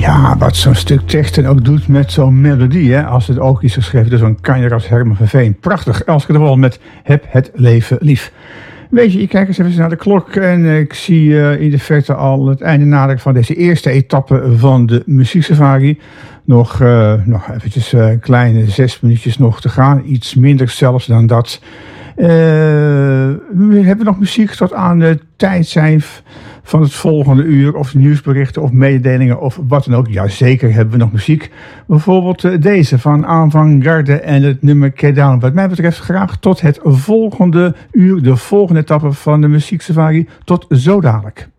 Ja, wat zo'n stuk tekst dan ook doet met zo'n melodie, hè, als het ook is geschreven door zo'n kanjer als Herman van Veen. Prachtig, Elske de Wol met Heb het leven lief. Weet je, ik kijk eens even naar de klok en ik zie in de verte al het einde naderen van deze eerste etappe van de muzieksafari. Nog eventjes kleine 6 minuutjes nog te gaan, iets minder zelfs dan dat. We hebben nog muziek tot aan de tijd zijn van het volgende uur, of nieuwsberichten of mededelingen of wat dan ook. Jazeker hebben we nog muziek. Bijvoorbeeld deze van Avant-Garde en het nummer Get Down. Wat mij betreft graag tot het volgende uur, de volgende etappe van de muzieksafari. Tot zo dadelijk.